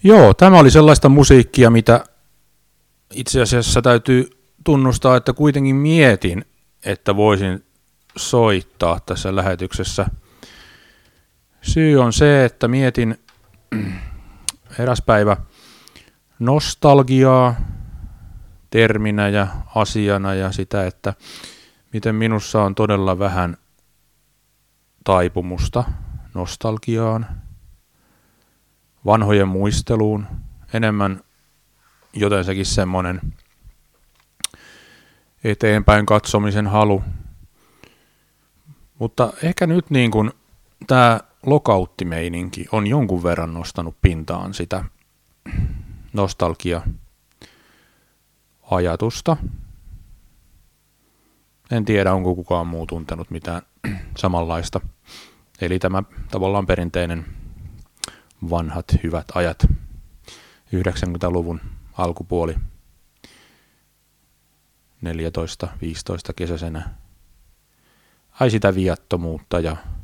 Joo, tämä oli sellaista musiikkia, mitä itse asiassa täytyy tunnustaa, että kuitenkin mietin, että voisin soittaa tässä lähetyksessä. Syy on se, että mietin eräs päivä nostalgiaa terminä ja asiana ja sitä, että miten minussa on todella vähän taipumusta nostalgiaan, vanhojen muisteluun, enemmän jotensakin semmoinen eteenpäin katsomisen halu. Mutta ehkä nyt niin kuin tämä lokauttimeininki on jonkun verran nostanut pintaan sitä nostalgia-ajatusta. En tiedä, onko kukaan muu tuntenut mitään samanlaista. Eli tämä tavallaan perinteinen vanhat hyvät ajat, 90-luvun alkupuoli, 14-15 kesäisenä. Ai sitä viattomuutta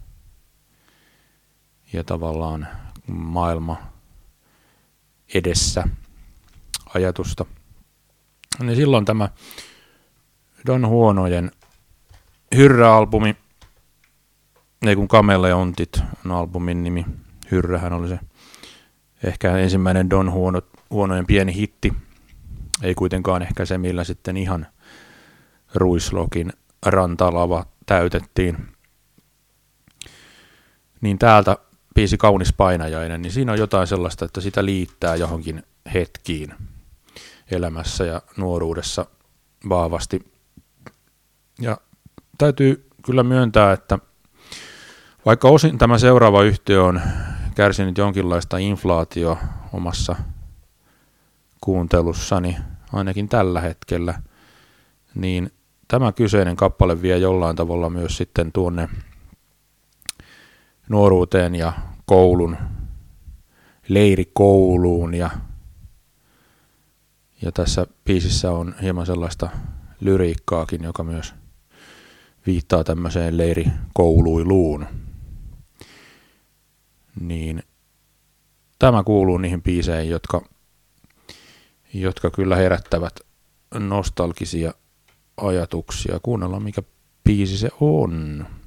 ja tavallaan maailma edessä ajatusta. Niin silloin tämä Don Huonojen Hyrrä-albumi, ei kun Kameleontit on albumin nimi, Hyrrähän oli se ehkä ensimmäinen Don Huonojen pieni hitti, ei kuitenkaan ehkä se, millä sitten ihan Ruisrokin rantalava täytettiin. Niin täältä biisi Kaunis painajainen, niin siinä on jotain sellaista, että sitä liittää johonkin hetkiin elämässä ja nuoruudessa vahvasti. Ja täytyy kyllä myöntää, että vaikka osin tämä seuraava yhtiö on kärsinyt jonkinlaista inflaatio omassa kuuntelussani, ainakin tällä hetkellä, niin tämä kyseinen kappale vie jollain tavalla myös sitten tuonne nuoruuteen ja leirikouluun ja tässä biisissä on hieman sellaista lyriikkaakin, joka myös viittaa tämmöiseen leirikouluiluun. Niin tämä kuuluu niihin biiseihin, jotka kyllä herättävät nostalgisia ajatuksia. Kuunnellaan, mikä biisi se on.